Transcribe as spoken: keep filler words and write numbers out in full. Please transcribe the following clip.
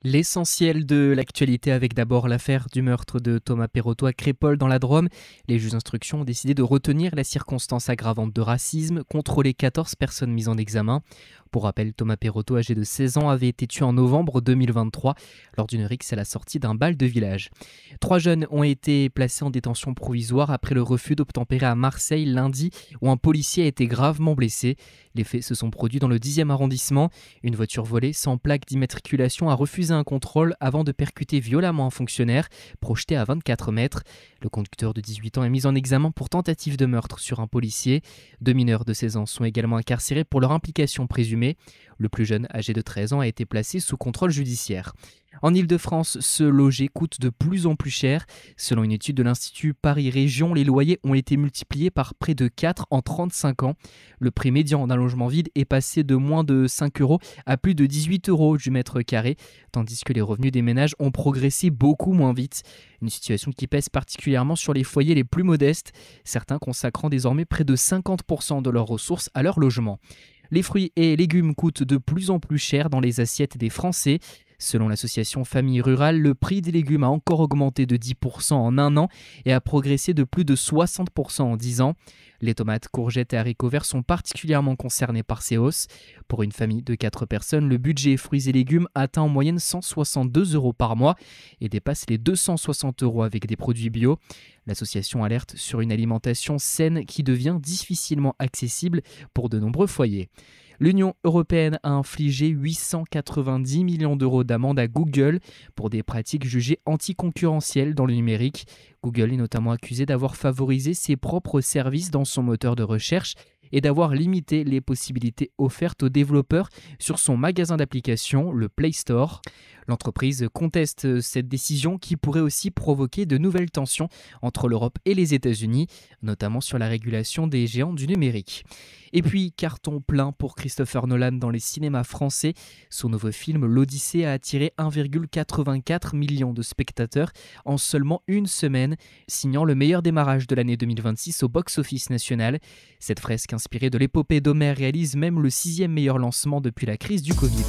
L'essentiel de l'actualité avec d'abord l'affaire du meurtre de Thomas Perrotto à Crépol dans la Drôme. Les juges d'instruction ont décidé de retenir la circonstance aggravante de racisme contre les quatorze personnes mises en examen. Pour rappel, Thomas Perrotto, âgé de seize ans, avait été tué en novembre deux mille vingt-trois lors d'une rixe à la sortie d'un bal de village. Trois jeunes ont été placés en détention provisoire après le refus d'obtempérer à Marseille lundi où un policier a été gravement blessé. Les faits se sont produits dans le dixième arrondissement. Une voiture volée sans plaque d'immatriculation a refusé un contrôle avant de percuter violemment un fonctionnaire projeté à vingt-quatre mètres. Le conducteur de dix-huit ans est mis en examen pour tentative de meurtre sur un policier. Deux mineurs de seize ans sont également incarcérés pour leur implication présumée. Le plus jeune, âgé de treize ans, a été placé sous contrôle judiciaire. En Île-de-France, se loger coûte de plus en plus cher. Selon une étude de l'Institut Paris Région, les loyers ont été multipliés par près de quatre en trente-cinq ans. Le prix médian d'un logement vide est passé de moins de cinq euros à plus de dix-huit euros du mètre carré, tandis que les revenus des ménages ont progressé beaucoup moins vite. Une situation qui pèse particulièrement sur les foyers les plus modestes, certains consacrant désormais près de cinquante pour cent de leurs ressources à leur logement. Les fruits et légumes coûtent de plus en plus cher dans les assiettes des Français. Selon l'association Famille Rurale, le prix des légumes a encore augmenté de dix pour cent en un an et a progressé de plus de soixante pour cent en dix ans. Les tomates, courgettes et haricots verts sont particulièrement concernés par ces hausses. Pour une famille de quatre personnes, le budget fruits et légumes atteint en moyenne cent soixante-deux euros par mois et dépasse les deux cent soixante euros avec des produits bio. L'association alerte sur une alimentation saine qui devient difficilement accessible pour de nombreux foyers. L'Union européenne a infligé huit cent quatre-vingt-dix millions d'euros d'amende à Google pour des pratiques jugées anticoncurrentielles dans le numérique. Google est notamment accusé d'avoir favorisé ses propres services dans son moteur de recherche et d'avoir limité les possibilités offertes aux développeurs sur son magasin d'applications, le Play Store. L'entreprise conteste cette décision qui pourrait aussi provoquer de nouvelles tensions entre l'Europe et les États-Unis, notamment sur la régulation des géants du numérique. Et puis, carton plein pour Christopher Nolan dans les cinémas français. Son nouveau film, L'Odyssée, a attiré un virgule quatre-vingt-quatre million de spectateurs en seulement une semaine, signant le meilleur démarrage de l'année deux mille vingt-six au box-office national. Cette fresque inspirée de l'épopée d'Homère réalise même le sixième meilleur lancement depuis la crise du Covid.